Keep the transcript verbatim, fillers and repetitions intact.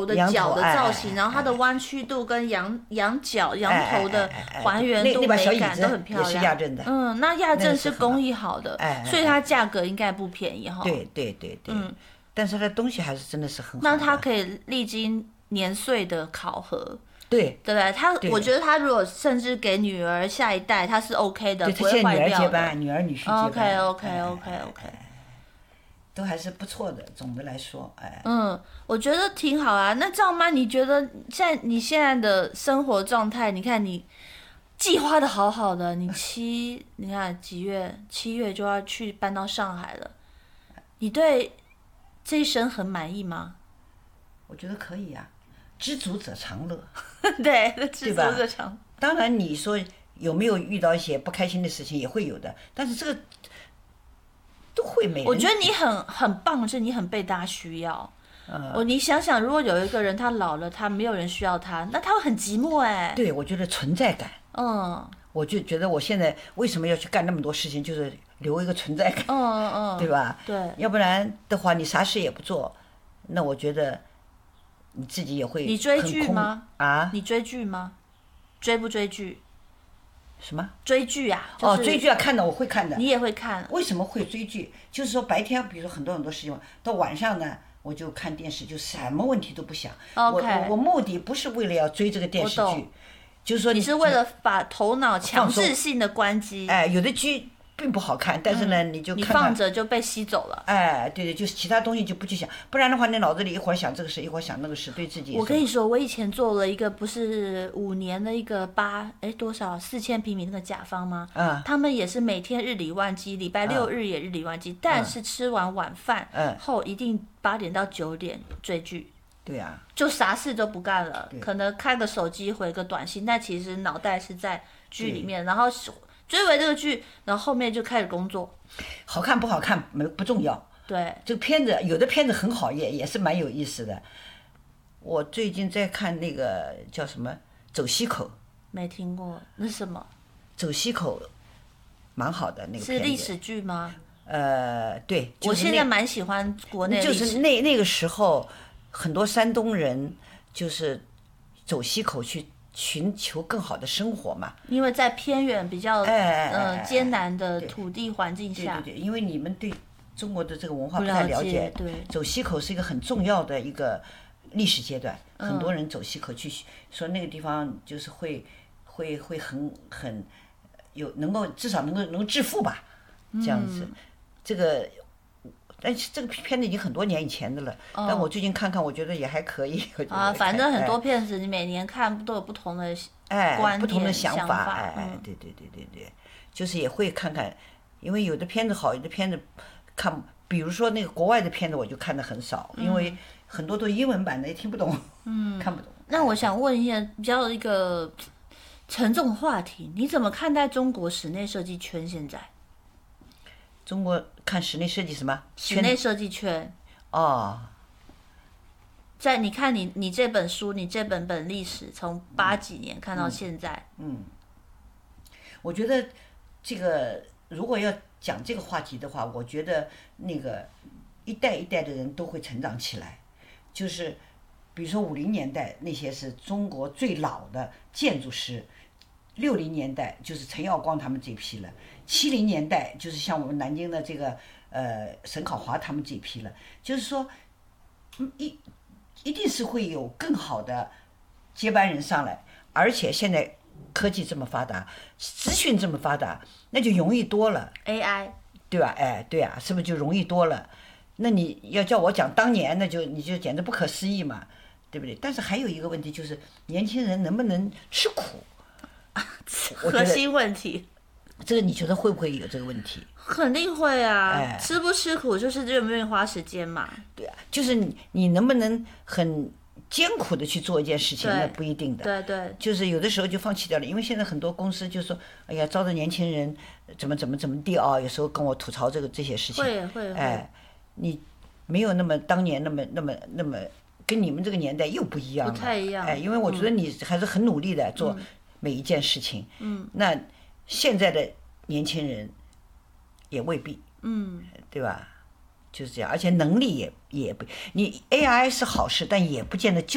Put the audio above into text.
的脚的造型，然后它的弯曲度跟羊羊角、羊头的还原度、美感都很漂亮。 也是亚正的。 嗯，那亚正是工艺好的， 哎， 所以它价格应该不便宜哈。 对对对对。嗯。但是它的东西还是真的是很好的。 那它可以历经年岁的考核。 对， 对不对？他我觉得他如果甚至给女儿下一代，他是 OK 的，不会坏掉的。 女儿接班，女儿女婿接班。 OK OK OK OK， 都还是不错的。总的来说，哎， 嗯，我觉得挺好啊。那赵妈，你觉得现在你现在的生活状态，你看你计划的好好的，你七，你看几月？七月就要去搬到上海了，你对这一生很满意吗？ 我觉得可以啊。知足者常乐。 对，知足者常。 当然你说有没有遇到一些不开心的事情，也会有的，但是这个都会没人。 我觉得你很很棒，是你很被大家需要。嗯，我你想想，如果有一个人他老了，他没有人需要他，那他会很寂寞哎。 对，我觉得存在感。 嗯， 我就觉得我现在为什么要去干那么多事情，就是留一个存在感。 嗯嗯， 对吧？ 对， 要不然的话，你啥事也不做，那我觉得。你自己也会很空。 你追剧吗？ 啊？ 你追剧吗？追不追剧？ 什么？ 追剧啊、就是！ 哦，追剧啊，看的我会看的。 你也会看？ 为什么会追剧？就是说白天，比如说很多很多事情，到晚上呢，我就看电视，就什么问题都不想。 Okay. 我我目的不是为了要追这个电视剧，就是说你是为了把头脑强制性的关机。 哎，有的剧。并不好看，但是呢， 嗯、 你就看看你放着就被吸走了。 哎，对对，就是其他东西就不去想，不然的话，你脑子里一会儿想这个事，一会儿想那个事，对自己。 我跟你说，我以前做了一个不是五年的一个八哎多少四千平米那个甲方吗？ 嗯。 他们也是每天日理万机，礼拜六日也日理万机，嗯、但是吃完晚饭后一定八点到九点追剧。 对呀、啊。 就啥事都不干了，可能看个手机回个短信，但其实脑袋是在剧里面，然后。追尾这个剧，然后后面就开始工作。 好看不好看没不重要。 对。 这个片子有的片子很好，也也是蛮有意思的。我最近在看那个叫什么《走西口》。 没听过，那是什么？ 走西口，蛮好的那个片子。 是历史剧吗？ 呃，对。 我现在蛮喜欢国内历史。 就是那那个时候，很多山东人就是走西口去。寻求更好的生活嘛， 因为在偏远比较哎呃艰难的土地环境下， 对对对，因为你们对中国的这个文化不太了解， 对， 走西口是一个很重要的一个历史阶段，嗯、很多人走西口去说那个地方就是会会会很很有能够至少能够能够致富吧，这样子，嗯、这个。但是这个片子已经很多年以前的了，哦、但我最近看看，我觉得也还可以。 啊，反正很多片子你每年看都有不同的哎观念、 不同的想法， 哎， 嗯、 对对对对对，就是也会看看，因为有的片子好，有的片子看，比如说那个国外的片子我就看的很少，嗯、因为很多都英文版的也听不懂，嗯，看不懂。 那我想问一下，比较一个沉重话题，你怎么看待中国室内设计圈现在？ 中国看室内设计什么？ 室内设计圈。 哦。 在你看你你这本书，你这本本历史从八几年看到现在。 嗯。嗯我觉得这个如果要讲这个话题的话，我觉得那个一代一代的人都会成长起来，就是比如说五零年代那些是中国最老的建筑师。六零年代就是陈耀光他们这批了，七零年代就是像我们南京的这个呃沈考华他们这批了，就是说，一一定是会有更好的接班人上来，而且现在科技这么发达，资讯这么发达，那就容易多了。 A I 对吧？哎，对啊，是不是就容易多了？那你要叫我讲当年，那就你就简直不可思议嘛，对不对？但是还有一个问题就是，年轻人能不能吃苦？ 核心问题， 这个你觉得会不会有这个问题？ 肯定会啊， 哎、 吃不吃苦就是愿不愿意花时间嘛。 对啊，就是你你能不能很艰苦的去做一件事情，那不一定的。 对对， 就是有的时候就放弃掉了，因为现在很多公司就说，哎呀，招着年轻人怎么怎么怎么地啊，有时候跟我吐槽这个这些事情。 会会会。 哎，你没有那么当年那么那么那么跟你们这个年代又不一样了。 不太一样。 哎，因为我觉得你还是很努力的做。嗯每一件事情， 嗯， 那现在的年轻人也未必， 嗯， 对吧？就是这样，而且能力也也不，你 A I 是好事，但也不见得就。